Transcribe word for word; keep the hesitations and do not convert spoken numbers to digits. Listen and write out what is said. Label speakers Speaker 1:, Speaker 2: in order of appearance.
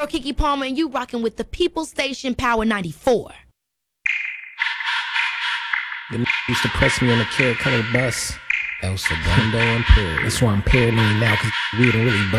Speaker 1: Keke Palmer, and you rocking with the People Station Power ninety-four.
Speaker 2: The used to press me on the carrot colored bus.
Speaker 3: El Segundo Imperial.
Speaker 2: That's why I'm paranoid now, cause we didn't really bust.